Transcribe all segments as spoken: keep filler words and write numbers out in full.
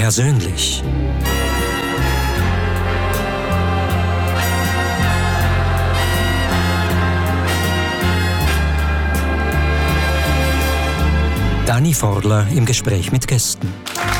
Persönlich. Dani Forler im Gespräch mit Gästen.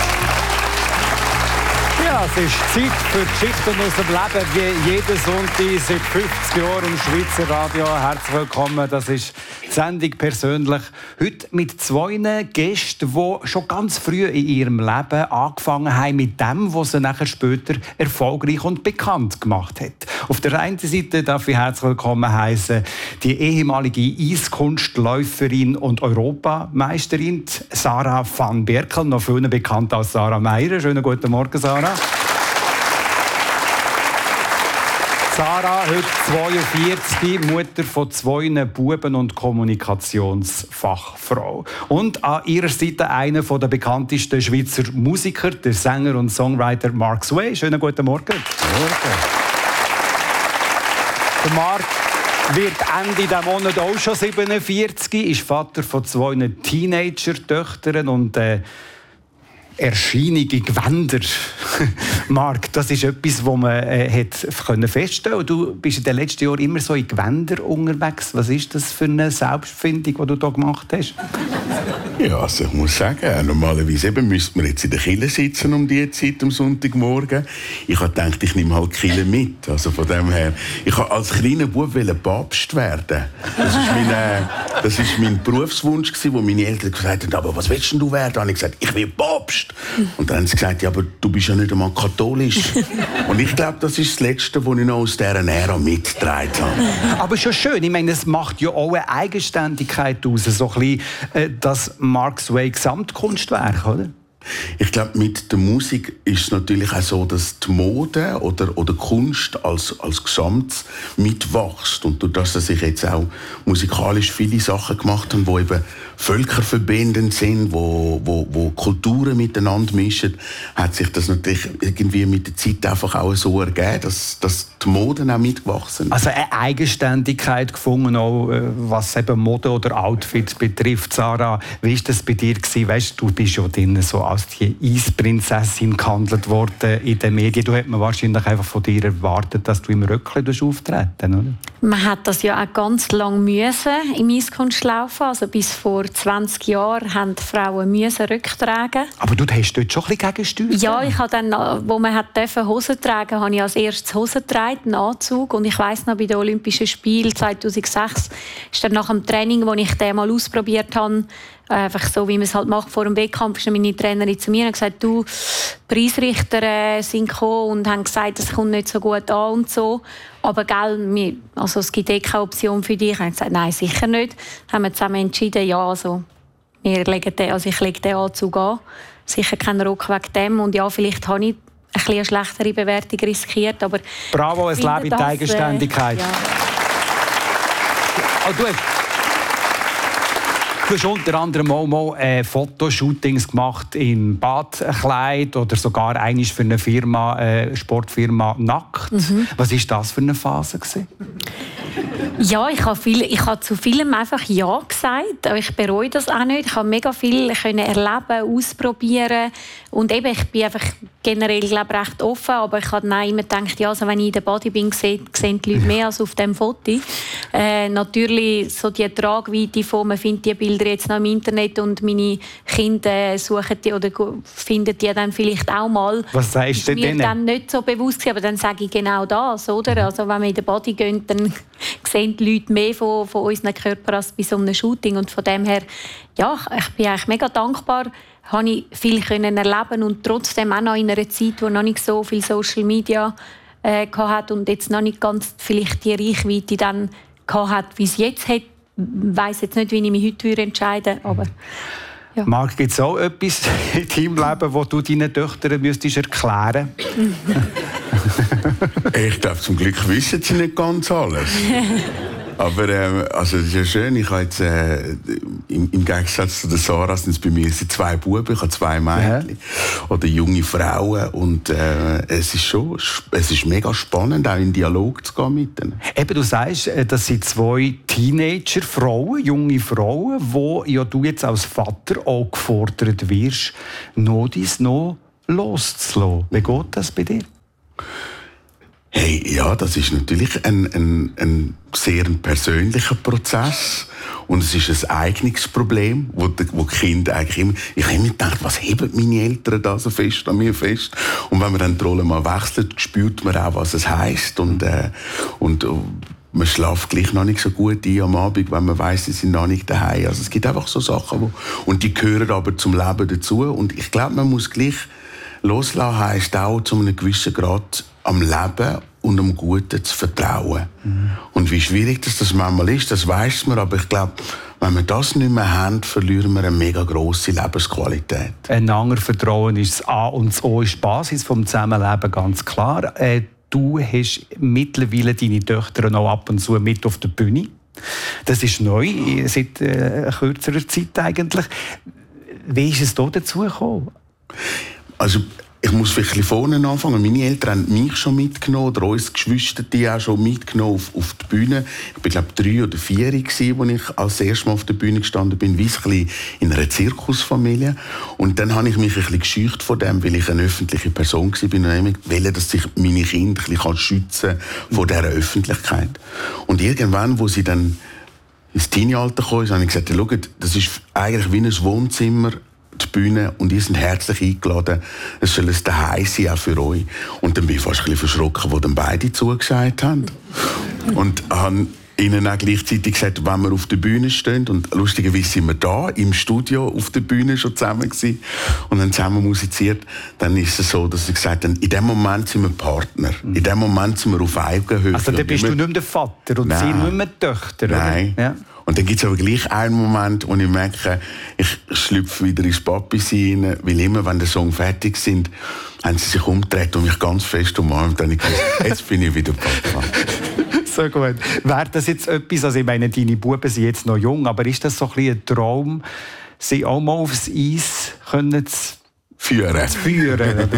Ja, es ist Zeit für Geschichten aus dem Leben, wie jeden Sonntag seit fünfzig Jahren im Schweizer Radio. Herzlich willkommen, das ist die Sendung «Persönlich». Heute mit zwei Gästen, die schon ganz früh in ihrem Leben angefangen haben mit dem, was sie nachher später erfolgreich und bekannt gemacht hat. Auf der einen Seite darf ich herzlich willkommen heißen die ehemalige Eiskunstläuferin und Europameisterin Sarah van Berkel, noch vielen bekannt als Sarah Meirer. Schönen guten Morgen, Sarah. Sarah, heute zweiundvierzig, Mutter von zwei Buben und Kommunikationsfachfrau. Und an ihrer Seite einer der bekanntesten Schweizer Musiker, der Sänger und Songwriter Mark Sway. Schönen guten Morgen. Morgen. Der Mark wird Ende dieses Monat auch schon siebenundvierzig, ist Vater von zwei Teenager-Töchtern und äh, erscheinige Gewänder. Mark, das ist etwas, das man äh, hat feststellen konnte. Du bist in den letzten Jahren immer so in Gewänder unterwegs. Was ist das für eine Selbstfindung, die du hier gemacht hast? Ja, also ich muss sagen, normalerweise eben müsste man jetzt in der Kirche sitzen um diese Zeit am Sonntagmorgen. Ich habe gedacht, ich nehme halt die Kirche mit. Also von dem her, ich wollte als kleiner Bub Papst werden. Das ist mein, äh, das ist mein Berufswunsch gewesen, wo meine Eltern gesagt haben, aber was willst du werden? Und ich habe gesagt, ich will Papst. Und dann haben sie gesagt, ja, aber du bist ja nicht einmal katholisch. Und ich glaube, das ist das Letzte, was ich noch aus dieser Ära mitgetragen habe. Aber schon schön. Ich meine, es macht ja auch eine Eigenständigkeit aus, so ein bisschen äh, das Mark Sway Gesamtkunstwerk, oder? Ich glaube, mit der Musik ist es natürlich auch so, dass die Mode oder, oder Kunst als, als Gesamt mitwächst. Und durch das, dass ich jetzt auch musikalisch viele Sachen gemacht habe, die eben völkerverbindend sind, wo, wo, wo Kulturen miteinander mischen, hat sich das natürlich irgendwie mit der Zeit einfach auch so ergeben, dass, dass die Moden auch mitgewachsen sind. Also eine Eigenständigkeit gefunden, auch was eben Mode oder Outfits betrifft. Sarah, wie war das bei dir gewesen? Weißt, du bist ja drin so als die Eisprinzessin gehandelt worden in den Medien. Du hättest man wahrscheinlich einfach von dir erwartet, dass du im Röckchen auftreten, oder? Man hat das ja auch ganz lange müssen im Eiskunstlaufen. Also bis vor zwanzig Jahren haben die Frauen müssen Röcke tragen. Aber du hast dort schon ein bisschen Gegensteuer? Ja, ich habe dann, wo man hat Hosen tragen, habe ich als erstes Hosen getragen, einen Anzug. Und ich weiss noch, bei den Olympischen Spielen zweitausendsechs ist dann nach dem Training, wo ich den mal ausprobiert habe, einfach so, wie man es halt macht vor dem Wettkampf, ist meine Trainerin zu mir und gesagt, du, Preisrichter äh, sind gekommen und haben gesagt, es kommt nicht so gut an und so. Aber gell, wir, also es gibt eh keine Option für dich. Ich habe gesagt, nein, sicher nicht. Dann haben wir zusammen entschieden, ja, also, wir legen den, also ich lege den Anzug an. Sicher keinen Rock wegen dem. Und ja, vielleicht habe ich ein bisschen eine schlechtere Bewertung riskiert. Aber bravo, es lebt in der Eigenständigkeit. Äh, ja. Oh, du hast Du hast unter anderem auch mal äh, Fotoshootings gemacht im Badkleid oder sogar einmal für eine Firma, äh, Sportfirma nackt. Mhm. Was war das für eine Phase gewesen? Ja, ich habe, viel, ich habe zu vielem einfach Ja gesagt. Aber ich bereue das auch nicht. Ich habe mega viel können erleben, ausprobieren. Und eben, ich bin einfach generell, glaube ich, recht offen. Aber ich habe dann immer gedacht, ja, also wenn ich in der Body bin, sehen, sehen die Leute mehr als auf dem Foto. Äh, natürlich so die Tragweite von, man findet die Bilder jetzt noch im Internet und meine Kinder suchen die oder finden die dann vielleicht auch mal. Was sagst du denn? Ist mir dann nicht so bewusst gewesen, aber dann sage ich genau das, oder? Also wenn wir in der Body gehen, dann sehen die Leute mehr von, von unseren Körpern als bei so einem Shooting. Und von dem her, ja, ich bin eigentlich mega dankbar, habe ich viel können erleben und trotzdem auch noch in einer Zeit, wo noch nicht so viel Social Media äh, hatte und jetzt noch nicht ganz vielleicht die Reichweite dann hatte, wie es jetzt hat. Ich weiss jetzt nicht, wie ich mich heute entscheiden würde, aber ja. Marc, gibt es auch etwas in deinem Leben, das du deinen Töchtern müsstest erklären müsstest? Ich glaube, zum Glück wissen sie nicht ganz alles. Aber ähm, also das ist ja schön. Ich habe jetzt, äh, im, im Gegensatz zu der Sarah sind es bei mir sind zwei Buben, ich habe zwei Mädchen ja. oder junge Frauen und äh, es ist schon, es ist mega spannend, auch in Dialog zu gehen mit denen. Eben, du sagst, das sind zwei Teenager-Frauen, junge Frauen, wo ja du jetzt als Vater auch gefordert wirst, noch dies noch loszulassen. Wie geht das bei dir? Hey, ja, das ist natürlich ein, ein, ein sehr persönlicher Prozess. Und es ist ein Eignungsproblem, wo die, wo die Kinder eigentlich immer... Ich habe immer gedacht, was heben meine Eltern da so fest an mir fest? Und wenn man dann die Rolle mal wechselt, spürt man auch, was es heisst. Und, äh, und äh, man schläft gleich noch nicht so gut ein am Abend, wenn man weiss, sie sind noch nicht daheim. Also es gibt einfach so Sachen, wo, und die gehören aber zum Leben dazu. Und ich glaube, man muss gleich... Loslassen heisst auch, zu einem gewissen Grad am Leben und am Guten zu vertrauen. Mhm. Und wie schwierig das, das manchmal ist, das weiss man. Aber ich glaube, wenn wir das nicht mehr haben, verlieren wir eine mega grosse Lebensqualität. Einander Vertrauen ist das A und das O ist die Basis des Zusammenlebens, ganz klar. Äh, du hast mittlerweile deine Töchter noch ab und zu mit auf der Bühne. Das ist neu, seit äh, kürzerer Zeit eigentlich. Wie ist es da dazu gekommen? Also, ich muss vielleicht vorne anfangen. Meine Eltern haben mich schon mitgenommen, oder uns Geschwister die auch schon mitgenommen auf, auf die Bühne. Ich war, glaube ich, drei oder vier, als ich als erstes Mal auf der Bühne gestanden bin, wie ein bisschen in einer Zirkusfamilie. Und dann habe ich mich ein bisschen gescheucht vor dem, weil ich eine öffentliche Person war und ich wollte, dass sich meine Kinder ein bisschen schützen vor dieser Öffentlichkeit. Und irgendwann, wo sie dann ins Teenie-Alter kamen, habe ich gesagt, schaut, das ist eigentlich wie ein Wohnzimmer, die Bühne, und ihr seid herzlich eingeladen. Es soll ein Zuhause sein, auch für euch. Und dann bin ich fast ein bisschen verschrocken, wo dann beide zugesagt haben. Und habe ihnen auch gleichzeitig gesagt, wenn wir auf der Bühne stehen, und lustigerweise sind wir da im Studio auf der Bühne schon zusammen gewesen und haben zusammen musiziert, dann ist es so, dass sie gesagt haben, in dem Moment sind wir Partner. In dem Moment sind wir auf Augenhöhe. Also dann bist du nicht mehr der Vater und sie nicht mehr die Töchter, Nein. Oder? Ja. Und dann gibt es aber gleich einen Moment, wo ich merke, ich schlüpfe wieder ins Papi rein, weil immer, wenn der Song fertig sind, haben sie sich umgedreht und mich ganz fest umarmt. Und ich gesagt, jetzt bin ich wieder Papa. So gut. Wäre das jetzt etwas, also ich meine, deine Buben sind jetzt noch jung, aber ist das so ein bisschen ein Traum, sie auch mal aufs Eis können zu führen? Zu führen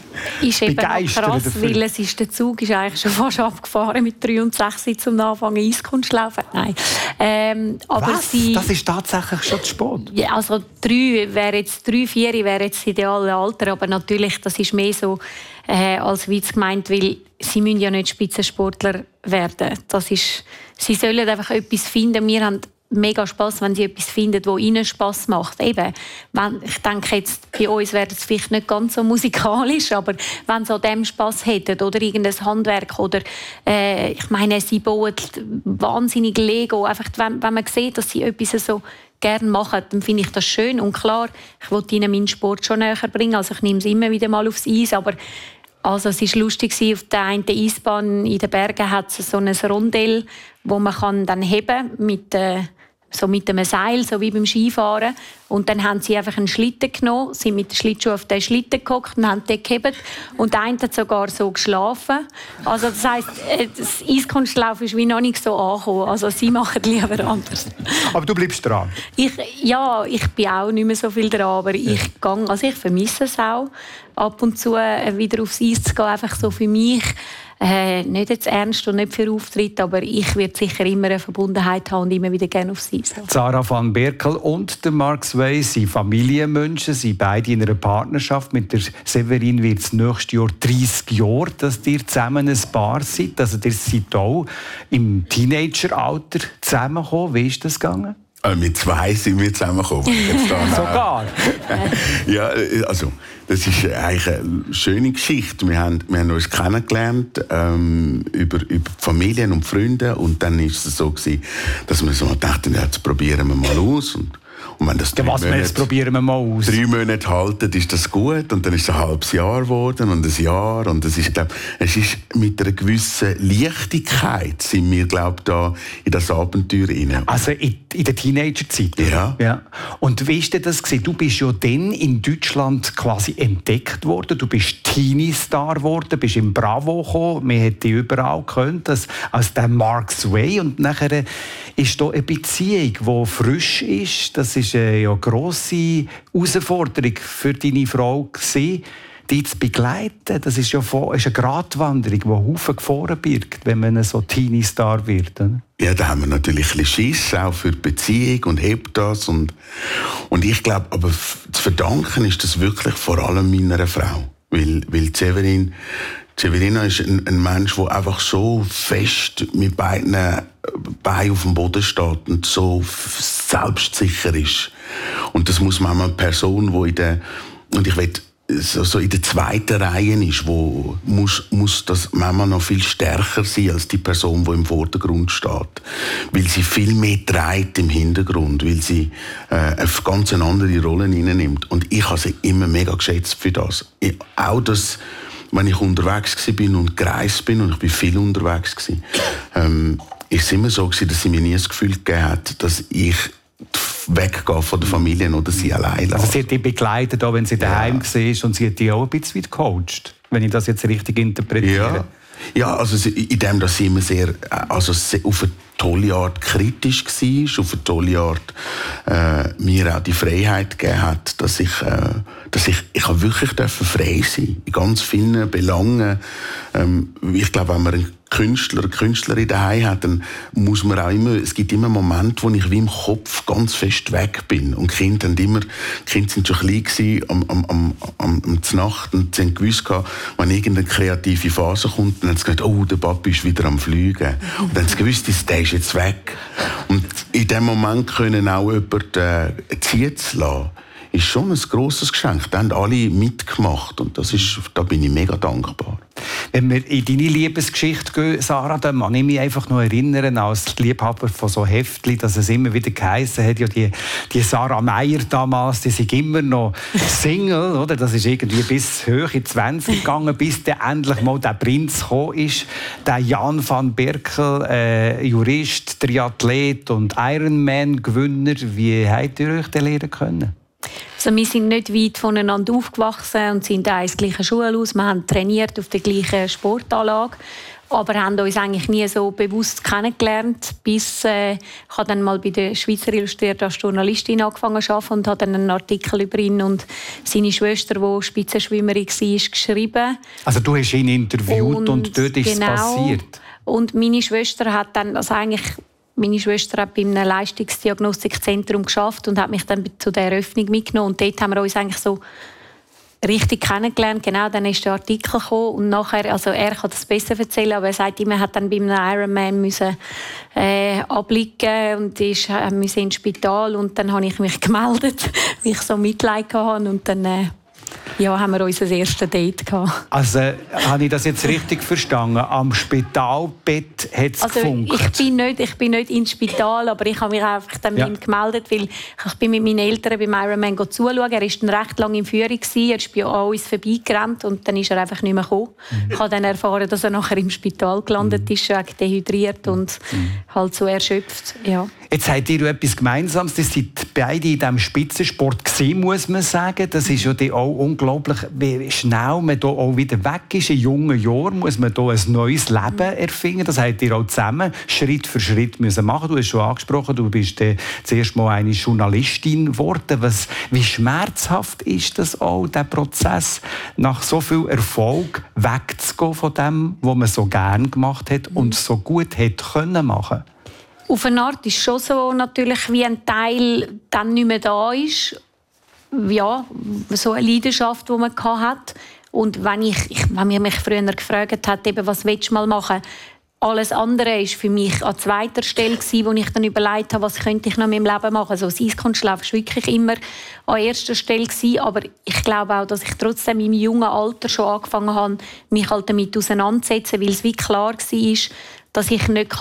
ist eben krass, dafür. Weil es ist, der Zug ist eigentlich schon fast abgefahren mit drei und sechs zum Anfang Eiskunstlaufen. Nein. Ähm, aber Was? Sie, das ist tatsächlich schon zu spät? Ja, also drei wäre jetzt drei, vier wäre jetzt das ideale Alter, aber natürlich, das ist mehr so äh, als Witz gemeint, weil sie müssen ja nicht Spitzensportler werden. Das ist, sie sollen einfach etwas finden. Wir haben mega Spass, wenn sie etwas finden, das ihnen Spass macht. Eben, wenn, ich denke jetzt, bei uns wäre es vielleicht nicht ganz so musikalisch, aber wenn sie an dem Spass hätten oder irgendein Handwerk oder äh, ich meine, sie bauen wahnsinnig Lego. Einfach, wenn, wenn man sieht, dass sie etwas so gerne machen, dann finde ich das schön. Und klar, ich wollte ihnen meinen Sport schon näher bringen, also ich nehme sie immer wieder mal aufs Eis, aber also es war lustig, auf der einen Eisbahn in den Bergen hat es so ein Rondell, wo man kann dann heben mit äh, so mit einem Seil, so wie beim Skifahren. Und dann haben sie einfach einen Schlitten genommen, sind mit dem Schlittschuh auf den Schlitten gehockt und haben den gehebt. Und der eine hat sogar so geschlafen. Also das heisst, das Eiskunstlaufen ist wie noch nicht so angekommen. Also sie machen lieber anders. Aber du bleibst dran? Ich, ja, ich bin auch nicht mehr so viel dran, aber ja. ich, gang, also ich vermisse es auch, ab und zu wieder aufs Eis zu gehen, einfach so für mich. Äh, nicht jetzt ernst und nicht für Auftritte, aber ich werde sicher immer eine Verbundenheit haben und immer wieder gerne aufs Eis. Sarah van Berkel und der Mark Sway sind Familienmenschen, sind beide in einer Partnerschaft. Mit der Severin wird es nächstes Jahr dreißig Jahre, dass ihr zusammen ein Paar seid. Also ihr seid auch im Teenageralter zusammengekommen. Wie ist das gegangen? Äh, mit zwei sind wir zusammengekommen. Sogar? Ja, also das ist eigentlich eine schöne Geschichte. Wir haben, wir haben uns kennengelernt ähm, über, über Familien und Freunde und dann war es so gewesen, dass wir so dachten, ja, jetzt probieren wir mal aus. Und, und wenn das ja, was Monate, jetzt probieren wir mal aus. Drei Monate halten, ist das gut und dann ist es ein halbes Jahr geworden und ein Jahr und es ist, glaub, es ist mit einer gewissen Leichtigkeit sind wir, glaub, da in das Abenteuer rein. Also in, in der Teenagerzeit? Ja. ja. Und wie ist das gewesen? Du bist ja dann in Deutschland quasi entdeckt worden. Du bist Teenie-Star geworden, bist im Bravo gekommen. Man hätte dich überall gehört, als, als der Mark Sway. Und nachher ist da eine Beziehung, die frisch ist. Das ist eine ja, grosse Herausforderung für deine Frau gewesen. die zu begleiten, das ist ja ist eine Gratwanderung, die Haufen Gefahren birgt, wenn man so Teenie-Star wird. Oder? Ja, da haben wir natürlich ein bisschen Schiss, auch für die Beziehung und hebt das. Und, und ich glaube, aber zu verdanken ist das wirklich vor allem meiner Frau. Weil, weil Severin, Severina ist ein, ein Mensch, der einfach so fest mit beiden Beinen auf dem Boden steht und so selbstsicher ist. Und das muss man eine Person, die in der, und ich will, so, so in der zweiten Reihe ist, wo muss, muss das Mama noch viel stärker sein als die Person, die im Vordergrund steht. Weil sie viel mehr trägt im Hintergrund, weil sie äh, eine ganz andere Rolle nimmt. Und ich habe sie immer mega geschätzt für das. Ich, auch das, wenn ich unterwegs war und gereist bin, und ich bin viel unterwegs war, ähm, ist es immer so gewesen, dass sie mir nie das Gefühl gegeben hat, dass ich weggehe von der Familie oder sie allein lasse. Also sie hat dich begleitet, auch wenn sie daheim ja. war, und sie hat dich auch ein bisschen gecoacht, wenn ich das jetzt richtig interpretiere. Ja, ja, also in dem, dass sie immer sehr, also auf eine tolle Art kritisch war, auf eine tolle Art äh, mir auch die Freiheit gegeben hat, dass ich, äh, dass ich, ich kann wirklich frei sein in ganz vielen Belangen. Ähm, ich glaube, wenn man einen Künstler, eine Künstlerin daheim hat, dann muss man auch immer, es gibt immer Momente, wo ich wie im Kopf ganz fest weg bin. Und die Kinder haben immer, die Kinder sind schon klein gewesen, am, am, am, am, am Nacht, und sie haben gewusst, wenn irgendeine kreative Phase kommt, dann haben sie gesagt, oh, der Papi ist wieder am Fliegen. Und dann haben sie gewusst, der ist jetzt weg. Und in dem Moment können auch jemanden äh, ziehen zu lassen, ist schon ein grosses Geschenk. Da haben alle mitgemacht, und das ist, da bin ich mega dankbar. Wenn wir in deine Liebesgeschichte gehen, Sarah, dann kann ich mich einfach noch erinnern, als Liebhaber von so Heftli, dass es immer wieder geheissen hat, ja, die, die Sarah Meier damals, die sind immer noch Single, oder? Das ist irgendwie bis hoch in die zwanzig gegangen, bis dann endlich mal der Prinz gekommen ist. Der Jan van Berkel, äh, Jurist, Triathlet und Ironman-Gewinner. Wie habt ihr euch denn lernen können? Also wir sind nicht weit voneinander aufgewachsen und sind auch in der gleichen Schule aus. Wir haben trainiert auf der gleichen Sportanlage, aber haben uns eigentlich nie so bewusst kennengelernt, bis äh, ich habe dann mal bei der Schweizer Illustriert als Journalistin angefangen zu arbeiten und habe dann einen Artikel über ihn und seine Schwester, die Spitzenschwimmerin war, geschrieben. Also du hast ihn interviewt und, und dort ist genau, es passiert? Und meine Schwester hat dann, also eigentlich Meine Schwester hat bei einem Leistungsdiagnostikzentrum geschafft und hat mich dann zu der Eröffnung mitgenommen. Und dort haben wir uns eigentlich so richtig kennengelernt. Genau, dann ist der Artikel gekommen und nachher, also er kann das besser erzählen, aber er sagt immer, er hat dann bei einem Ironman müssen äh, abliegen und ist äh, müssen ins Spital, und dann habe ich mich gemeldet, weil ich so Mitleid hatte, und dann äh, ja, haben wir unser erstes Date gehabt. Also, habe ich das jetzt richtig verstanden? Am Spitalbett hat es also, gefunkt? Ich bin, nicht, ich bin nicht ins Spital, aber ich habe mich einfach dann ja. gemeldet, weil ich bin mit meinen Eltern beim Ironman zuschauen. Er war dann recht lange in Führung, er ist bei uns vorbeigerannt und dann ist er einfach nicht mehr gekommen. Mhm. Ich habe dann erfahren, dass er nachher im Spital gelandet mhm. ist, dehydriert und mhm. halt so erschöpft. Ja. Jetzt habt ihr etwas Gemeinsames, das seid beide in diesem Spitzensport gesehen, muss man sagen. Das ist ja auch unglaublich, wie schnell man hier auch wieder weg ist. In jungen Jahren muss man hier ein neues Leben erfinden. Das habt ihr auch zusammen Schritt für Schritt müssen machen. Du hast schon angesprochen, du bist äh, zuerst mal eine Journalistin geworden. Was, wie schmerzhaft ist das auch, der Prozess, nach so viel Erfolg wegzugehen von dem, was man so gerne gemacht hat und so gut hätte können machen? Auf eine Art ist es schon so, natürlich, wie ein Teil dann nicht mehr da ist. Ja, so eine Leidenschaft, die man hat. Und wenn, ich, ich, wenn man mich früher gefragt hat, eben, was willst du mal machen, alles andere war für mich an zweiter Stelle, wo ich dann überlegt habe, was könnte ich noch in meinem Leben machen. Also das Eiskunstlauf war wirklich immer an erster Stelle. Aber ich glaube auch, dass ich trotzdem in meinem jungen Alter schon angefangen habe, mich halt damit auseinanderzusetzen, weil es wie klar war, dass ich nicht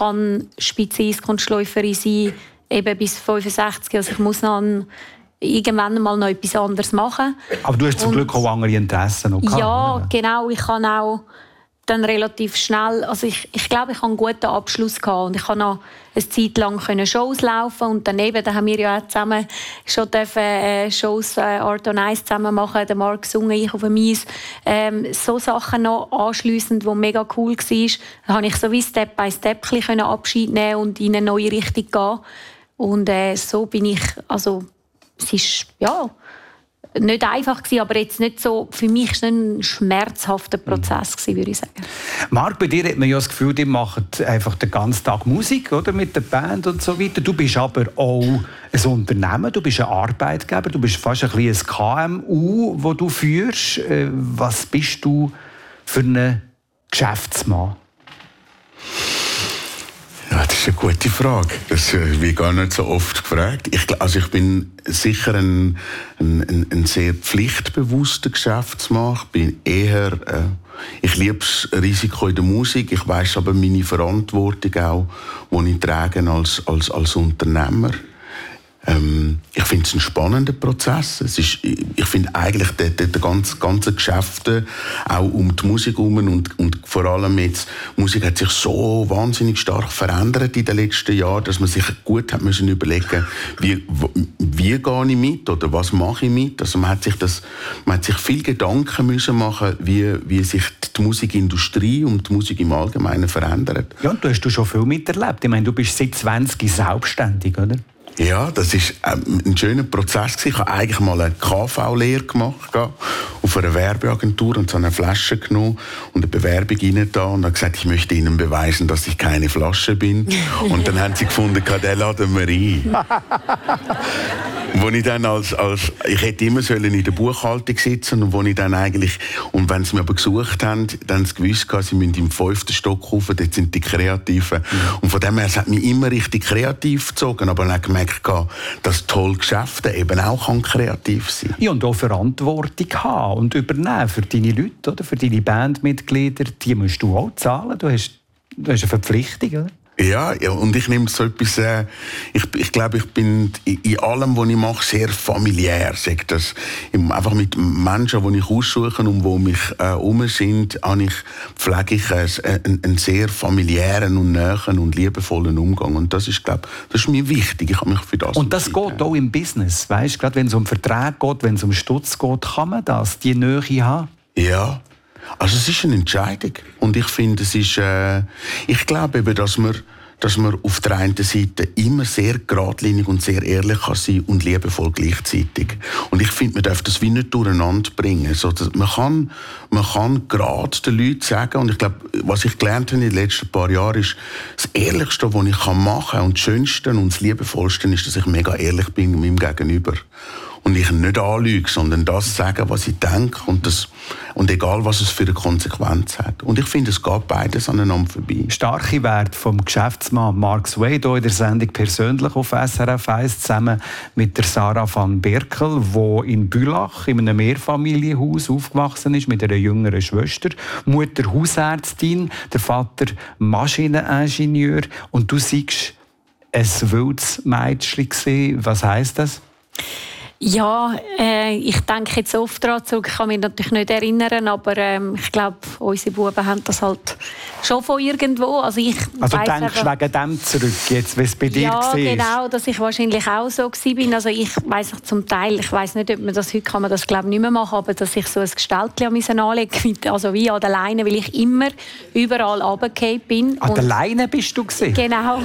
Spitze-Eiskunstläuferin sein kann, eben bis fünfundsechzig. Also ich muss dann irgendwann mal noch etwas anderes machen. Aber du hast zum Und, Glück auch andere Interessen noch gehabt, ja, oder? Genau. Ich kann auch dann relativ schnell, also ich, ich glaube, ich hatte einen guten Abschluss gehabt und ich konnte noch eine Zeit lang Shows laufen und daneben, da haben wir ja auch zusammen schon dürfen, äh, Shows äh, Art on Ice zusammen machen, der Marc gesungen, ich auf dem Eis, ähm, so Sachen noch anschliessend, die mega cool war, da konnte ich so wie Step by Step Abschied nehmen und in eine neue Richtung gehen und äh, so bin ich, also es ist, ja, nicht einfach gewesen, aber jetzt nicht so, für mich ist es ein schmerzhafter Prozess gewesen, würde ich sagen. Marc, bei dir hat man ja das Gefühl, ihr macht einfach den ganzen Tag Musik, oder, mit der Band und so weiter. Du bist aber auch ein Unternehmen, du bist ein Arbeitgeber, du bist fast ein bisschen ein K M U, das du führst. Was bist du für einen Geschäftsmann? Ja, das ist eine gute Frage. Das wird gar nicht so oft gefragt. Ich, also ich bin sicher ein, ein, ein sehr pflichtbewusster Geschäftsmann. Ich bin eher, äh, ich liebe das Risiko in der Musik. Ich weiss aber meine Verantwortung auch, die ich trage als, als, als Unternehmer. Ähm, ich finde es einen spannenden Prozess. Es ist, ich finde eigentlich der, der, der ganze, ganze Geschäfte auch um die Musik herum und, und vor allem jetzt, Musik hat sich so wahnsinnig stark verändert in den letzten Jahren, dass man sich gut hat müssen überlegen, wie, wie gehe ich mit oder was mache ich mit. Also man hat sich das, man hat sich viel Gedanken müssen machen, wie, wie sich die Musikindustrie und die Musik im Allgemeinen verändert. Ja, und du hast du schon viel miterlebt. Ich meine, du bist seit zwanzig selbstständig, oder? Ja, das war ähm, ein schöner Prozess. Ich habe eigentlich mal eine K V-Lehre gemacht, auf einer Werbeagentur, und so eine Flasche genommen und eine Bewerbung rein da und habe gesagt, ich möchte Ihnen beweisen, dass ich keine Flasche bin. Und dann haben sie gefunden, den laden wir ein. Wo ich dann als, als, ich hätte immer sollen in der Buchhaltung sitzen und wo ich dann eigentlich, und wenn sie mich aber gesucht haben, dann haben sie gewusst, sie müssen im fünften Stock rauf, dort sind die Kreativen. Mhm. Und von dem her, es hat mich immer richtig kreativ gezogen, aber dann habe ich gemerkt, dass tolle Geschäfte eben auch kann kreativ sein kann. Ja, und auch Verantwortung haben und übernehmen für deine Leute, oder? Für deine Bandmitglieder, die musst du auch zahlen, du hast, du hast eine Verpflichtung, oder? Ja, ja, und ich nehme so etwas, äh, ich, ich glaube, ich bin in, in allem, was ich mache, sehr familiär. Sag das. Einfach mit Menschen, die ich aussuche und die mich äh, um sind, ich, pflege ich äh, einen, einen sehr familiären und nahen und liebevollen Umgang. Und das ist, glaube das ist mir wichtig. Ich habe mich für das Und das geht auch im Business, weißt? Gerade wenn es um Verträge geht, wenn es um Stutz geht, kann man das, die Nähe haben? Ja. Also es ist eine Entscheidung und ich finde, es ist, äh, ich glaube eben, dass man, dass man auf der einen Seite immer sehr geradlinig und sehr ehrlich kann sein und liebevoll gleichzeitig. Und ich finde, man darf das wie nicht durcheinander bringen. So, dass man kann, man kann gerade den Leuten sagen, und ich glaube, was ich gelernt habe in den letzten paar Jahren, ist, das Ehrlichste, was ich machen kann und das Schönste und das Liebevollste ist, dass ich mega ehrlich bin mit meinem Gegenüber. Und ich nicht anlüge, sondern das sagen, was ich denke. Und, das, und egal, was es für eine Konsequenz hat. Und ich finde, es geht beides aneinander vorbei. Starke Werte vom Geschäftsmann Marc Sway hier in der Sendung «Persönlich» auf S R F eins zusammen mit der Sarah van Berkel, die in Bülach in einem Mehrfamilienhaus aufgewachsen ist mit einer jüngeren Schwester. Mutter Hausärztin, der Vater Maschineningenieur. Und du siehst ein wildes Mädchen. Was heisst das? Ja, äh, ich denke jetzt oft daran zurück. Ich kann mich natürlich nicht erinnern, aber ähm, ich glaube, unsere Buben haben das halt schon von irgendwo. Also, ich also weiss denkst du wegen dem zurück, jetzt, wie es bei dir war? Ja, genau, dass ich wahrscheinlich auch so war. Also ich weiss zum Teil, ich weiss nicht, ob man das heute kann man das glaube nicht mehr machen, aber dass ich so ein Gestaltchen anlegen musste, also wie an der Leine, weil ich immer überall runtergefallen bin. An der Leine bist du gewesen? Genau.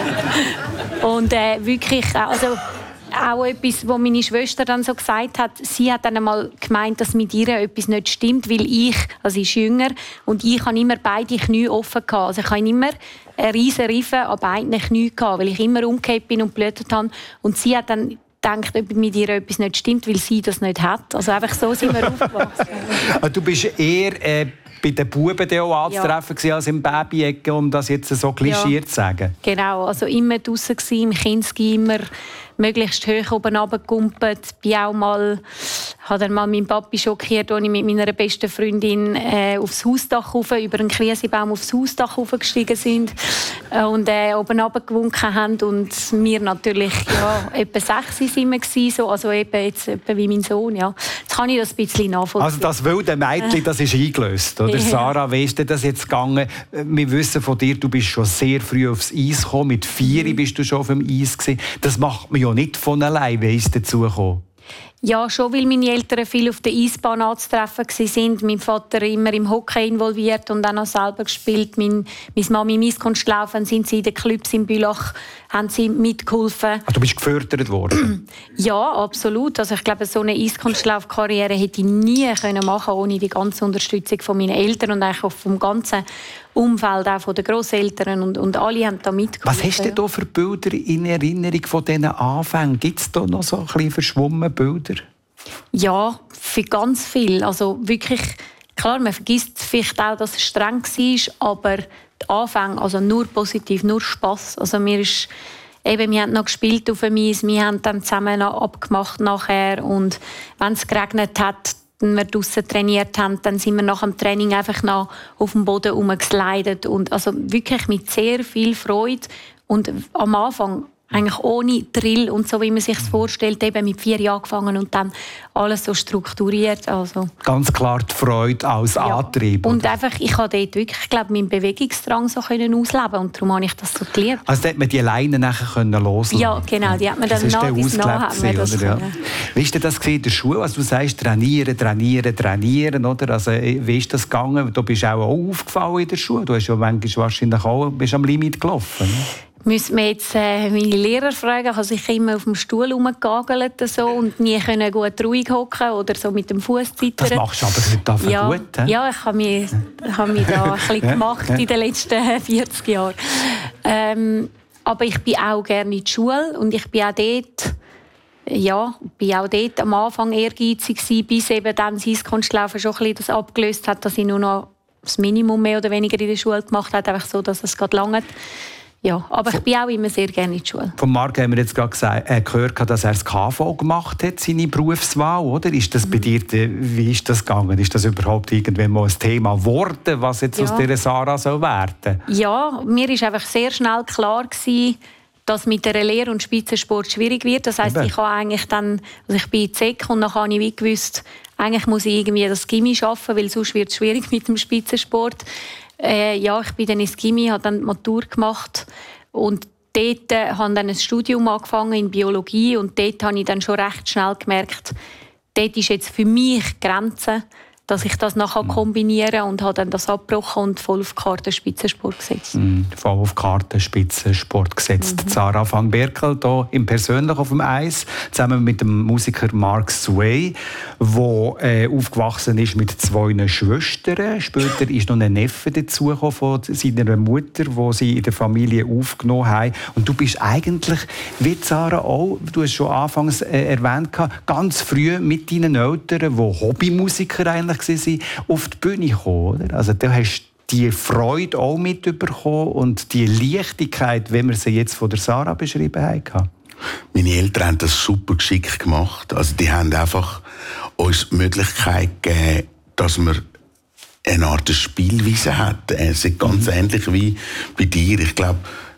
Und äh, wirklich, also auch etwas, was meine Schwester dann so gesagt hat. Sie hat dann einmal gemeint, dass mit ihr etwas nicht stimmt, weil ich, also sie ist jünger, und ich habe immer beide Knie offen gehabt. Also ich habe immer eine riesen Riffe an beiden Knien gehabt, weil ich immer umgekehrt bin und geblutet habe. Und sie hat dann gedacht, ob mit ihr etwas nicht stimmt, weil sie das nicht hat. Also einfach so sind wir aufgewachsen. Du bist eher äh, bei den Buben auch anzutreffen ja. als im Baby-Ecke, um das jetzt so klischiert ja. zu sagen. Genau, also immer draussen gsi, im Kinski, immer möglichst hoch oben runtergekumpelt. Bin auch mal, habe dann mal meinen Papi schockiert, als ich mit meiner besten Freundin äh, aufs Hausdach rauf, über einen Krisenbaum aufs Hausdach raufgestiegen sind äh, und äh, oben runtergewunken haben. Und wir natürlich, ja, etwa sechs sind wir gewesen, so, also eben jetzt etwa wie mein Sohn, ja. Jetzt kann ich das ein bisschen nachvollziehen. Also das wilde Mädchen, das ist eingelöst, oder? Ja. Sarah, wie ist dir das jetzt gegangen? Wir wissen von dir, du bist schon sehr früh aufs Eis gekommen, mit vier mhm. bist du schon auf dem Eis gewesen. Das macht man ja nicht von allein. Wie ist es dazu gekommen? Ja, schon, weil meine Eltern viel auf der Eisbahn anzutreffen waren. Mein Vater immer im Hockey involviert und auch noch selber gespielt. Mein, meine Mami im Eiskunstlauf, sind sie in den Clubs in Bülach, haben sie mitgeholfen. Ach, du bist gefördert worden? Ja, absolut. Also ich glaube, so eine Eiskunstlaufkarriere hätte ich nie können machen ohne die ganze Unterstützung von meinen Eltern und eigentlich auch vom ganzen Umfeld, auch von den Grosseltern, und, und alle haben da mitgeholfen. Was hast du da für Bilder in Erinnerung von diesen Anfängen? Gibt es da noch so ein bisschen verschwommene Bilder? Ja, für ganz viel. Also wirklich, klar, man vergisst vielleicht auch, dass es streng war, aber die Anfänge, also nur positiv, nur Spass. Also mir ist, eben, wir haben noch gespielt auf dem Eis, wir haben dann zusammen noch abgemacht nachher, und wenn es geregnet hat, wenn wir draussen trainiert haben, dann sind wir nach dem Training einfach noch auf dem Boden rumgeslidet, und also wirklich mit sehr viel Freude, und am Anfang eigentlich ohne Drill und so, wie man sich es vorstellt, eben mit vier Jahren angefangen und dann alles so strukturiert. Also, ganz klar die Freude als ja. Antrieb. Und oder? einfach, ich konnte dort wirklich, ich glaube, meinen Bewegungsdrang so können ausleben, und darum habe ich das so geliebt. Also da hat man die Leine nachher können loslassen. Ja, genau, die hat man dann nach bis nach haben wir das oder? Ja. Wie war das in der Schule? Also du sagst, trainieren, trainieren, trainieren, oder? Also wie ist das gegangen? Du bist auch aufgefallen in der Schule. Du hast ja manchmal wahrscheinlich auch bist am Limit gelaufen. Ne? Müssen wir jetzt äh, meine Lehrer fragen. Ich habe sicher immer auf dem Stuhl rumgegagelt so, und nie können gut ruhig hocken oder so mit dem Fuß zittern. Das machst du aber heute einfach ja, gut. He? Ja, ich habe mich, habe mich da ein bisschen gemacht in den letzten vierzig Jahren. Ähm, aber ich bin auch gerne in die Schule, und ich bin auch dort, ja, bin auch dort am Anfang ehrgeizig gewesen, bis eben dann das Eiskunstlaufen schon ein bisschen das abgelöst hat, dass ich nur noch das Minimum mehr oder weniger in der Schule gemacht habe, einfach so, dass es gerade lange. Ja, aber ich bin auch immer sehr gerne in die Schule. Von Marc haben wir jetzt gerade gesagt, äh, gehört, dass er das K V gemacht hat, seine Berufswahl, oder? Ist das mhm. bei dir, wie ist das gegangen? Ist das überhaupt irgendwann mal ein Thema geworden, was jetzt ja. aus dieser Sarah soll werden? Ja, mir war einfach sehr schnell klar gewesen, dass mit der Lehre und Spitzensport schwierig wird. Das heisst, Eben. ich habe eigentlich dann, also ich bin in Zek und dann habe ich wie gewusst, eigentlich muss ich irgendwie das Gymi schaffen, weil sonst wird es schwierig mit dem Spitzensport. Äh, ja, ich bin dann ins Gymi, habe dann die Matur gemacht und dort äh, habe dann ein Studium angefangen in Biologie, und dort habe ich dann schon recht schnell gemerkt, dort ist jetzt für mich die Grenze, dass ich das nachher kombinieren kann, und habe dann das abgebrochen und voll auf die Karte Spitzensport gesetzt. Mm, voll auf die Karte Spitzensport gesetzt. Mhm. Sarah van Berkel hier im Persönlichen auf dem Eis, zusammen mit dem Musiker Mark Sway, der äh, aufgewachsen ist mit zwei Schwestern. Später ist noch ein Neffe dazugekommen von seiner Mutter, die sie in der Familie aufgenommen haben. Und du bist eigentlich, wie Sarah auch, du hast schon anfangs äh, erwähnt, ganz früh mit deinen Eltern, die Hobbymusiker eigentlich waren, auf die Bühne gekommen, oder? Also du hast die Freude auch mitbekommen und die Leichtigkeit, wie wir sie jetzt von der Sarah beschrieben haben. Meine Eltern haben das super geschickt gemacht. Also die haben einfach uns die Möglichkeit gegeben, dass wir eine Art Spielweise hatten. Es ist ganz mhm. ähnlich wie bei dir. Ich glaube,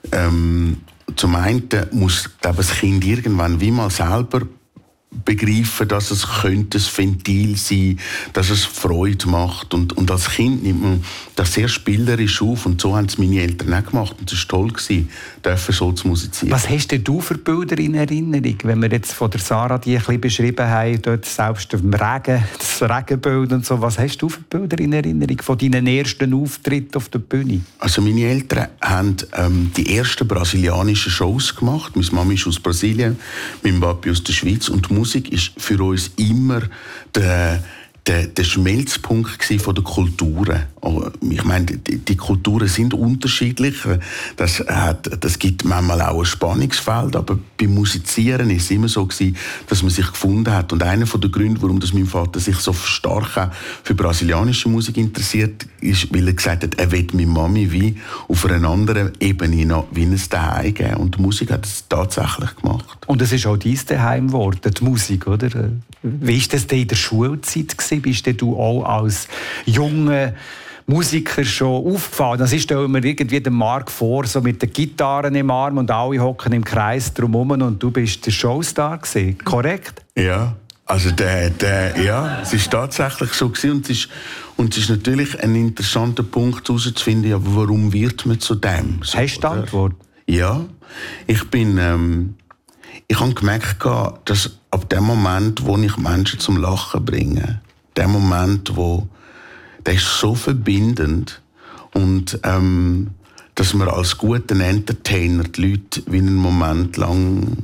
ähm, zum einen muss glaube, das Kind irgendwann wie mal selber begreifen, dass es könnte ein Ventil sein, dass es Freude macht. Und, und als Kind nimmt man das sehr spielerisch auf. Und so haben es meine Eltern auch gemacht. Und es war toll, dürfen so zu musizieren. Was hast denn du für Bilder in Erinnerung? Wenn wir jetzt von der Sarah die ein bisschen beschrieben haben, dort selbst auf dem Regen, das Regenbild und so. Was hast du für Bilder in Erinnerung von deinen ersten Auftritten auf der Bühne? Also meine Eltern haben ähm, die ersten brasilianischen Shows gemacht. Meine Mama ist aus Brasilien, mein Papi aus der Schweiz. Und die Musik ist für uns immer der, der, der Schmelzpunkt von der Kulturen. Ich meine, die, die Kulturen sind unterschiedlich. Das, hat, das gibt manchmal auch ein Spannungsfeld. Aber beim Musizieren ist es immer so gewesen, dass man sich gefunden hat. Und einer der Gründe, warum das mein Vater sich so stark für brasilianische Musik interessiert, ist, weil er gesagt hat, er will meine Mami wie auf einer anderen Ebene noch wie ein Daheim geben. Und die Musik hat es tatsächlich gemacht. Und es ist auch dein Daheim geworden, die Musik, oder? Wie war das denn in der Schulzeit gewesen? Bist du auch als junger Musiker schon aufgefallen? Das ist mir irgendwie der Marc vor, so mit den Gitarren im Arm und alle hocken im Kreis drumherum und du bist der Showstar gewesen. Korrekt? Ja, also der, der, ja, es ist tatsächlich so gewesen. Und es ist, und es ist natürlich ein interessanter Punkt herauszufinden, ja, warum wird man zu dem? So, hast du die Antwort? Ja, ich bin, ähm, ich habe gemerkt, dass ab dem Moment, wo ich Menschen zum Lachen bringe. Der Moment, wo, der ist so verbindend. Und, ähm, dass man als guter Entertainer die Leute wie einen Moment lang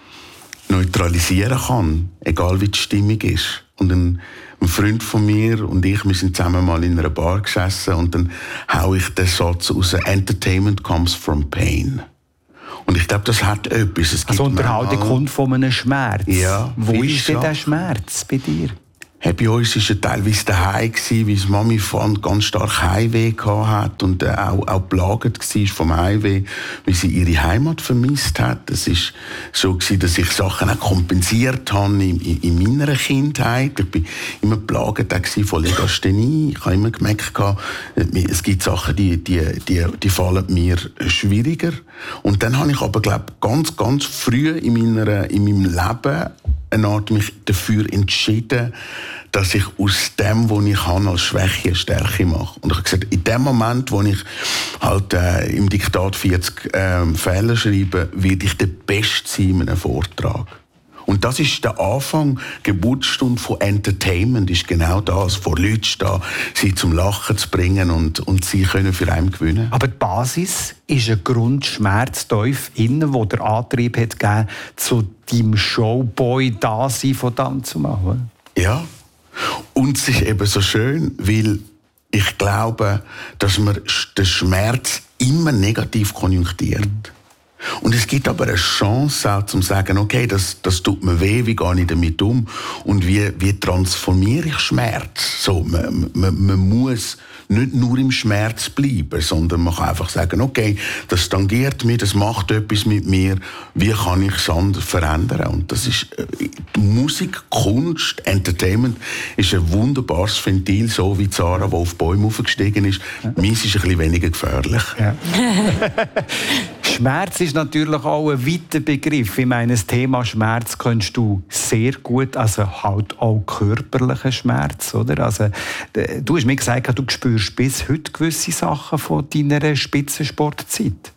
neutralisieren kann, egal wie die Stimmung ist. Und ein, ein Freund von mir und ich, wir sind zusammen mal in einer Bar gesessen und dann hau ich den Satz raus: Entertainment comes from pain. Und ich glaube, das hat etwas. Es also Unterhaltung kommt von einem Schmerz. Ja, wo ist denn der Schmerz bei dir? Hey, bei uns war es teilweise daheim, weil die Mami fand ganz stark Heimweh hat und äh, auch, auch belagert war vom Heimweh, weil sie ihre Heimat vermisst hat. Es war so, dass ich Sachen auch kompensiert habe in, in, in meiner Kindheit. Ich war immer belagert von Legasthenie. Ich habe immer gemerkt, es gibt Sachen, die, die, die, die fallen mir schwieriger. Und dann habe ich aber, glaube ich, ganz, ganz früh in, meiner, in meinem Leben eine Art mich dafür entschieden, dass ich aus dem, was ich habe, als Schwäche eine Stärke mache. Und ich habe gesagt, in dem Moment, wo ich halt äh, im Diktat vierzig äh, Fehler schreibe, werde ich der Beste sein in einem Vortrag. Und das ist der Anfang, Geburtsstunde von Entertainment, ist genau das, vor Leuten stehen, sie zum Lachen zu bringen und, und sie können für einen gewinnen. Aber die Basis ist ein Grundschmerz tief innen, der der Antrieb hat gegeben, zu deinem Showboy-Dasein von dann zu machen. Ja, und es ist eben so schön, weil ich glaube, dass man den Schmerz immer negativ konjunktiert. Und es gibt aber eine Chance auch, zu sagen, okay, das, das tut mir weh, wie gehe ich damit um und wie, wie transformiere ich Schmerz? So, man, man, man muss nicht nur im Schmerz bleiben, sondern man kann einfach sagen, okay, das tangiert mich, das macht etwas mit mir, wie kann ich es anders verändern? Und das ist äh, Musik, Kunst, Entertainment ist ein wunderbares Ventil, so wie Zara, die auf Bäume aufgestiegen ist. Ja. Meins ist ein bisschen weniger gefährlich. Ja. Schmerz ist natürlich auch ein weiter Begriff. Ich meine, das Thema Schmerz kennst du sehr gut, also halt auch körperlichen Schmerz, oder? Also, du hast mir gesagt, du spürst bis heute gewisse Sachen von deiner Spitzensportzeit.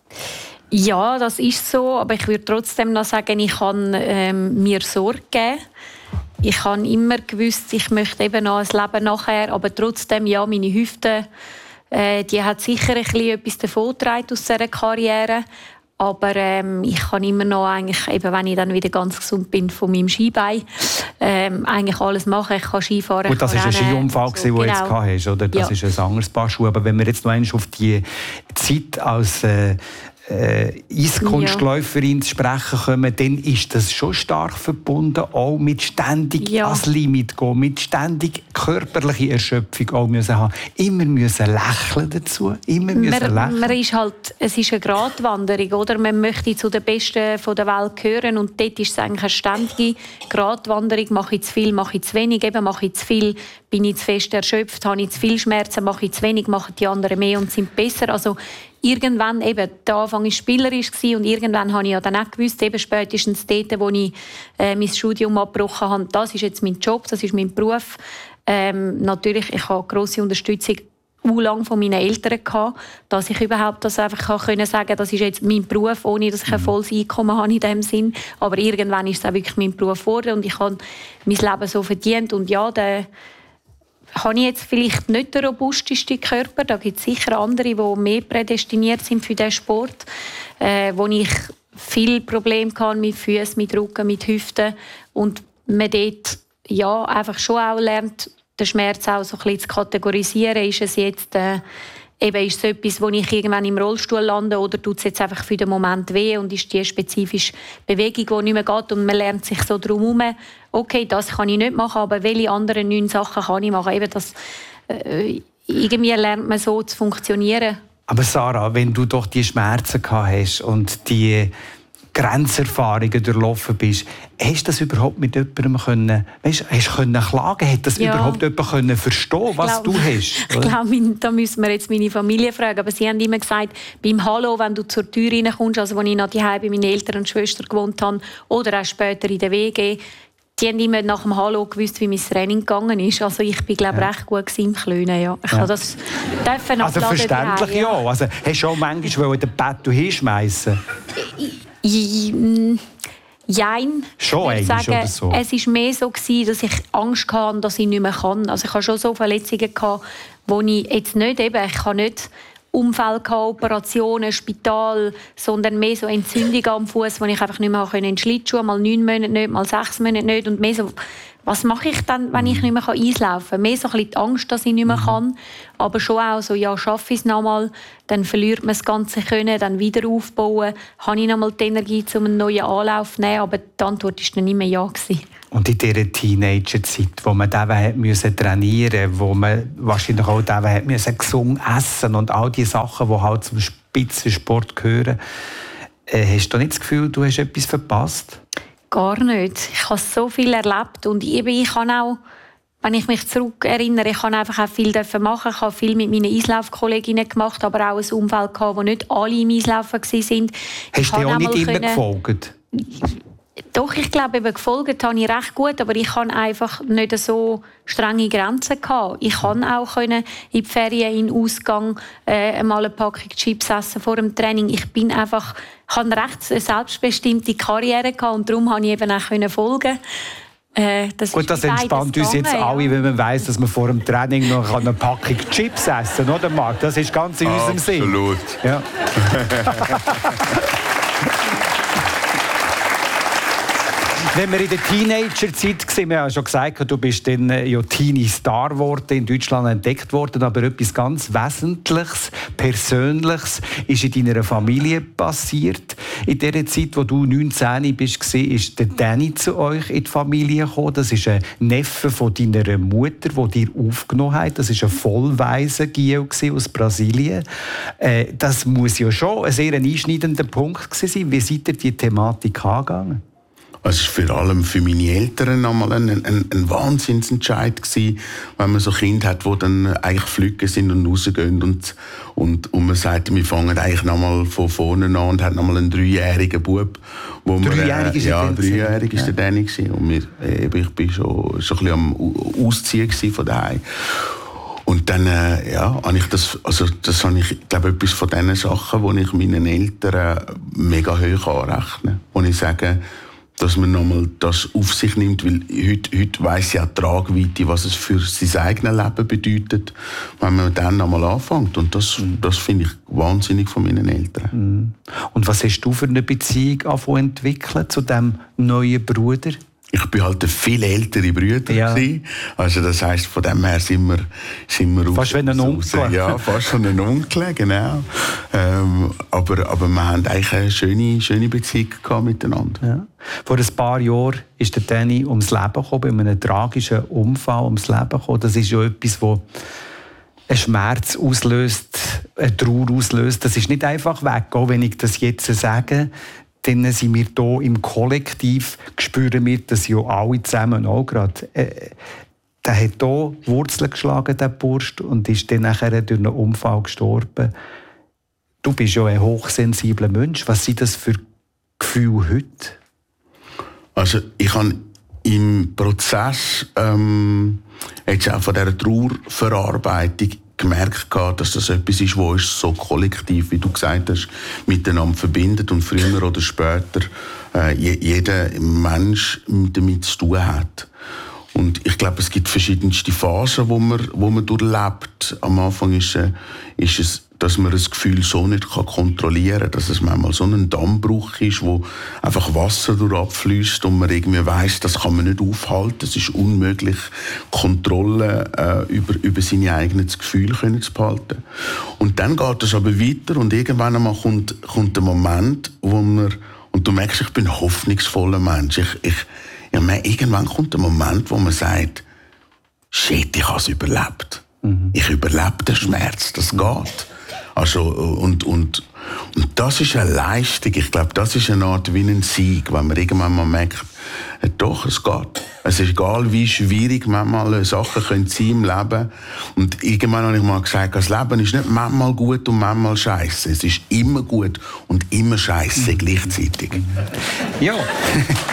Ja, das ist so, aber ich würde trotzdem noch sagen, ich kann ähm, mir Sorge geben. Ich habe immer gewusst, ich möchte eben noch ein Leben nachher, aber trotzdem, ja, meine Hüfte, äh, die hat sicher ein bisschen etwas davongetragen aus dieser Karriere. Aber ähm, ich kann immer noch, eigentlich, eben wenn ich dann wieder ganz gesund bin von meinem Skibein, ähm, eigentlich alles machen. Ich kann Skifahren. Gut, das war ein Skiunfall, so, den du jetzt gehabt hast, oder? Das ja. ist ein anderes Paar Schuhe. Aber wenn wir jetzt noch einmal auf die Zeit als äh, äh, Eiskunstläuferin ja. zu sprechen kommen, dann ist das schon stark verbunden, auch mit ständig ja. ans Limit gehen, mit ständig körperliche Erschöpfung auch müssen haben. Immer müssen lächeln dazu, immer müssen man, lächeln. Man ist halt, es ist eine Gratwanderung, oder? Man möchte zu den Besten der Welt gehören und dort ist es eigentlich eine ständige Gratwanderung. Mache ich zu viel, mache ich zu wenig, eben mache ich zu viel, bin ich zu fest erschöpft, habe ich zu viel Schmerzen, mache ich zu wenig, machen die anderen mehr und sind besser. Also irgendwann, eben, der Anfang war spielerisch und irgendwann habe ich ja dann auch gewusst, eben spätestens dort, wo ich äh, mein Studium abgebrochen habe, das ist jetzt mein Job, das ist mein Beruf. Ähm, natürlich, ich habe grosse Unterstützung u lang von meinen Eltern gehabt, dass ich überhaupt das einfach können sagen, das ist jetzt mein Beruf, ohne dass ich ein volles Einkommen habe in dem Sinn. Aber irgendwann ist es auch wirklich mein Beruf geworden und ich habe mein Leben so verdient und ja, der habe ich jetzt vielleicht nicht den robustesten Körper. Da gibt es sicher andere, die mehr prädestiniert sind für diesen Sport. Äh, wo ich viele Probleme hatte mit Füßen, mit Rücken, mit Hüften. Und man dort ja, einfach schon auch lernt, den Schmerz auch so ein bisschen zu kategorisieren. Ist es jetzt äh, eben ist es etwas, wo ich irgendwann im Rollstuhl lande oder tut es jetzt einfach für den Moment weh und ist die spezifische Bewegung, die nicht mehr geht und man lernt sich so drum herum, okay, das kann ich nicht machen, aber welche anderen neun Sachen kann ich machen? Eben das, äh, irgendwie lernt man so zu funktionieren. Aber Sarah, wenn du doch die Schmerzen gehabt hast und die Grenzerfahrungen durchlaufen bist, hast du das überhaupt mit jemandem können, weißt, hast können klagen? Hat das ja. überhaupt jemand können verstehen, was glaub, du hast? Ich glaube, da müssen wir jetzt meine Familie fragen. Aber sie haben immer gesagt, beim Hallo, wenn du zur Tür reinkommst, also als ich noch daheim bei meinen Eltern und Schwestern gewohnt habe, oder auch später in der W G, die haben immer nach dem Hallo gewusst, wie mein Training gegangen ist. Also ich bin, glaube ja. recht gut im Klönen. Ja. Ich ja. das dürfen also verständlich ja. ja. Also hast du auch manchmal den Bett hinschmeißen? Jein. Schon ich würde sagen, oder so? Es war mehr so, dass ich Angst hatte, dass ich nicht mehr kann. Also ich hatte schon so Verletzungen, wo ich jetzt nicht eben, ich kann nicht Unfälle, Operationen, Spital, sondern mehr so Entzündungen am Fuß, wo ich einfach nicht mehr in den Schlittschuh, mal neun Monate nicht, mal sechs Monate nicht und mehr so, was mache ich dann, wenn ich nicht mehr einlaufen kann? Mehr so ein bisschen die Angst, dass ich nicht mehr kann, aber schon auch so, ja, schaffe ich es nochmal, dann verliert man das ganze Können, dann wieder aufbauen, habe ich nochmal die Energie, um einen neuen Anlauf zu nehmen, aber die Antwort war dann nicht mehr ja gewesen. Und in dieser Teenagerzeit, wo man trainieren musste, wo man wahrscheinlich auch musste gesund essen und all die Sachen, die halt zum Spitzensport gehören, äh, hast du nicht das Gefühl, du hast etwas verpasst? Gar nicht. Ich habe so viel erlebt und ich, ich kann auch, wenn ich mich zurückerinnere, ich kann einfach auch viel machen. Ich habe viel mit meinen Eislaufkolleginnen gemacht, aber auch ein Umfeld gehabt, wo nicht alle im Eislaufen waren. Hast du dir auch nicht immer können... gefolgt? Doch, ich glaube, eben gefolgt habe ich recht gut, aber ich hatte einfach nicht so strenge Grenzen gehabt. Ich konnte auch in die Ferien, in den Ausgang äh, einmal eine Packung Chips essen vor dem Training. Ich bin einfach, ich hatte eine recht selbstbestimmte Karriere gehabt und darum konnte ich eben auch folgen. Äh, das Gut, das entspannt uns jetzt ja. alle, wenn man weiss, dass man vor dem Training noch eine Packung Chips essen kann, oder Marc? Das ist ganz in unserem Sinn. Absolut. Ja. Wenn wir in der Teenagerzeit waren, wir haben ja schon gesagt, du bist dann ja Teenie-Star geworden, in Deutschland entdeckt worden, aber etwas ganz Wesentliches, Persönliches ist in deiner Familie passiert. In der Zeit, wo du neunzehn warst, ist der Danny zu euch in die Familie gekommen. Das ist ein Neffe von deiner Mutter, der dir aufgenommen hat. Das war ein Vollwaisen-Gio aus Brasilien. Das muss ja schon ein sehr einschneidender Punkt sein. Wie seid ihr die Thematik angegangen? Es war vor allem für meine Eltern einmal ein, ein, ein Wahnsinnsentscheid gewesen, wenn man so Kinder hat, die dann eigentlich flüggen sind und rausgehen und, und, und man sagt, wir fangen eigentlich nochmal von vorne an und hat nochmal einen dreijährigen Bub. Wo Dreijährig ist äh, Ja, dreijährig war ja. der Danny gewesen. Und wir, äh, ich war schon, schon ein bisschen am Ausziehen von daheim. Und dann, äh, ja, habe ich das, also das habe ich, glaube etwas von diesen Sachen, die ich meinen Eltern mega hoch anrechne. Wo ich sage, dass man nochmal das auf sich nimmt, weil heute, heute weiss ja die Tragweite, was es für sein eigenes Leben bedeutet, wenn man dann nochmal anfängt. Und das, das finde ich wahnsinnig von meinen Eltern. Und was hast du für eine Beziehung entwickelt zu diesem neuen Bruder? Ich bin halt der viel ältere Bruder. Ja. Also das heisst, von dem her sind wir, sind wir fast wie ein Onkel. Ja, fast wie ein Onkel, genau. Ähm, aber, aber wir haben eigentlich eine schöne, schöne Beziehung gehabt miteinander. Ja. Vor ein paar Jahren ist der Danny ums Leben gekommen, bei einem tragischen Unfall ums Leben gekommen. Das ist ja etwas, das einen Schmerz auslöst, eine Trauer auslöst. Das ist nicht einfach weg, auch wenn ich das jetzt sage. Dann sind wir hier im Kollektiv, spüren wir das ja alle zusammen auch gerade. Äh, der hat hier Wurzeln geschlagen, der Bursch, und ist dann nachher durch einen Unfall gestorben. Du bist ja ein hochsensibler Mensch. Was sind das für Gefühle heute? Also ich habe im Prozess ähm, jetzt auch von dieser Trauerverarbeitung gemerkt, dass das etwas ist, was uns so kollektiv, wie du gesagt hast, miteinander verbindet und früher oder später äh, jeder Mensch damit zu tun hat. Und ich glaube, es gibt verschiedenste Phasen, wo man, wo man durchlebt. Am Anfang ist, äh, ist es, dass man das Gefühl so nicht kontrollieren kann, dass es manchmal so ein Dammbruch ist, wo einfach Wasser durchabfließt und man irgendwie weiss, das kann man nicht aufhalten, es ist unmöglich, Kontrolle äh, über, über seine eigenen Gefühle können zu behalten. Und dann geht es aber weiter und irgendwann einmal kommt, kommt der Moment, wo man, und du merkst, ich bin ein hoffnungsvoller Mensch, ich, ich, ja, man, irgendwann kommt der Moment, wo man sagt, shit, ich habe es überlebt. Mhm. Ich überlebe den Schmerz, das geht. Also, und, und, und das ist eine Leistung. Ich glaube, das ist eine Art wie ein Sieg, wenn man irgendwann mal merkt, ja, doch, es geht. Es ist egal, wie schwierig manchmal Sachen können sein im Leben. Und irgendwann habe ich mal gesagt, das Leben ist nicht manchmal gut und manchmal scheiße. Es ist immer gut und immer scheiße gleichzeitig. Ja.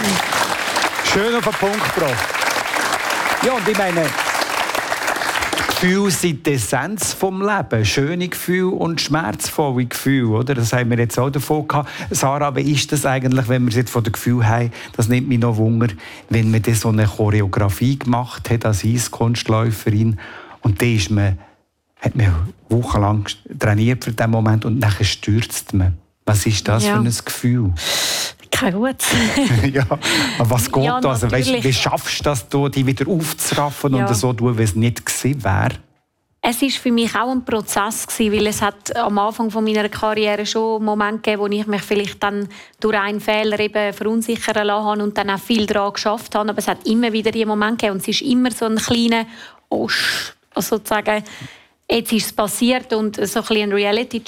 Schön auf den Punkt gebracht. Ja, und ich meine, Gefühle sind die Essenz vom Leben. Schöne Gefühle und schmerzvolle Gefühle, oder? Das haben wir jetzt auch davon gehabt. Sarah, wie ist das eigentlich, wenn wir es jetzt von den Gefühlen haben? Das nimmt mich noch Wunder, wenn man so eine Choreografie gemacht hat als Eiskunstläuferin und dann ist man, hat man wochenlang trainiert für diesen Moment und dann stürzt man. Was ist das ja. für ein Gefühl? Kein Gutes. Ja, aber was geht ja, da? Also, weißt, wie schaffst du das, die wieder aufzuraffen ja. und so tun, wie es nicht gewesen wäre? Es war für mich auch ein Prozess, weil es hat am Anfang von meiner Karriere schon Momente gegeben, wo ich mich vielleicht dann durch einen Fehler eben verunsichern lassen habe und dann auch viel daran geschafft habe. Aber es hat immer wieder die Momente gegeben und es ist immer so ein kleiner Osch, also sozusagen, jetzt ist es passiert und so ein bisschen ein Reality